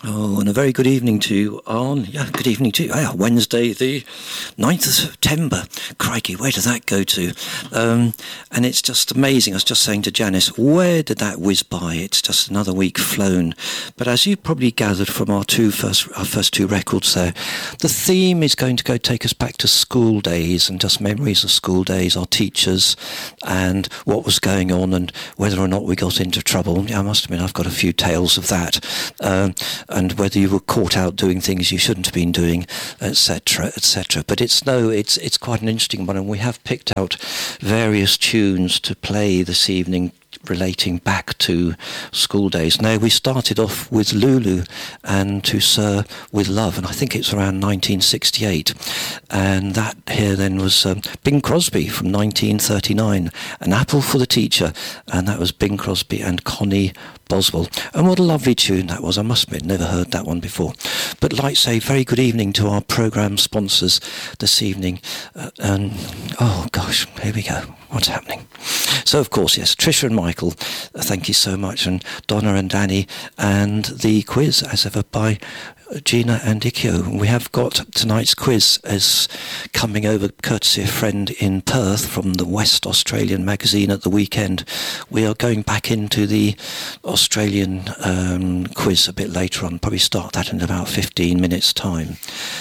Oh, and a very good evening to you, Arne. Yeah, good evening to you. Wednesday, the 9th of September. Crikey, where did that go to? And it's just amazing. I was just saying to Janice, where did that whiz by? It's just another week flown. But as you probably gathered from our first two records there, the theme is going to go take us back to school days and just memories of school days, our teachers, and what was going on and whether or not we got into trouble. Yeah, I must admit, I've got a few tales of that. And whether you were caught out doing things you shouldn't have been doing, etc., etc. But it's quite an interesting one, and we have picked out various tunes to play this evening relating back to school days. Now, we started off with Lulu and To Sir With Love, and I think it's around 1968. And that here then was Bing Crosby from 1939, An Apple for the Teacher, and that was Bing Crosby and Connie Boswell. And what a lovely tune that was. I must admit, never heard that one before. But like say, very good evening to our programme sponsors this evening. And oh gosh, here we go. What's happening? So of course, yes, Tricia and Michael, thank you so much, and Donna and Danny, and the quiz as ever by Gina and Ikio. We have got tonight's quiz as coming over courtesy of a friend in Perth from the West Australian magazine at the weekend. We are going back into the Australian quiz a bit later on, probably start that in about 15 minutes time.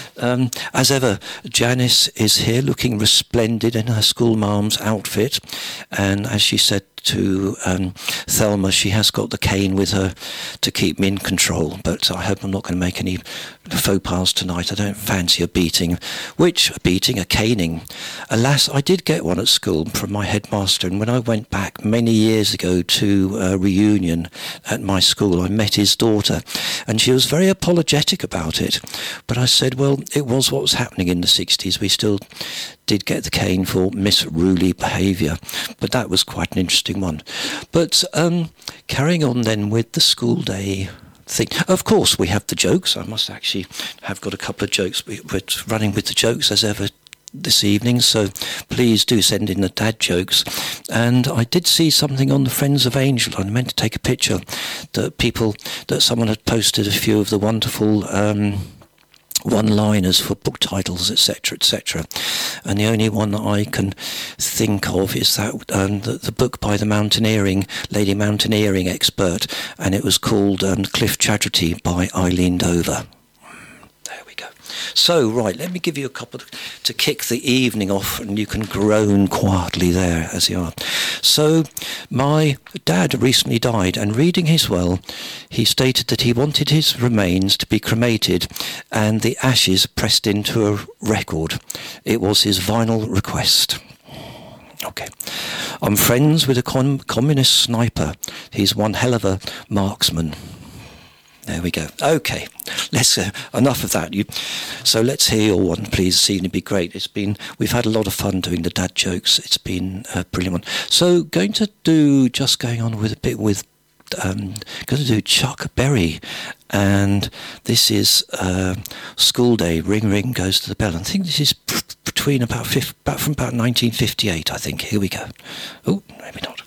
As ever, Janice is here looking resplendent in her schoolmarm's outfit, and as she said to Thelma, she has got the cane with her to keep me in control, but I hope I'm not going to make any faux pas tonight. I don't fancy a beating. A caning. Alas, I did get one at school from my headmaster, and when I went back many years ago to a reunion at my school, I met his daughter, and she was very apologetic about it. But I said, well, it was what was happening in the 60s. We still did get the cane for misruly behaviour, but that was quite an interesting one. But carrying on then with the school day thing. Of course, we have the jokes. I must actually have got a couple of jokes. We're running with the jokes as ever this evening, so please do send in the dad jokes. And I did see something on the Friends of Angel. I meant to take a picture that someone had posted a few of the wonderful one-liners for book titles, etc., etc. And the only one that I can think of is that the book by the lady mountaineering expert, and it was called Cliff Chadrity by Eileen Dover. There we go. So, right, let me give you a couple to kick the evening off, and you can groan quietly there as you are. So, my dad recently died, and reading his will, he stated that he wanted his remains to be cremated and the ashes pressed into a record. It was his vinyl request. Okay. I'm friends with a communist sniper. He's one hell of a marksman. There we go. Okay, let's enough of that. So let's hear your one, please. This evening would be great. We've had a lot of fun doing the dad jokes. It's been a brilliant one. So going to do Chuck Berry, and this is School Day. Ring ring goes to the bell. I think this is between from about 1958. I think. Here we go. Oh, maybe not.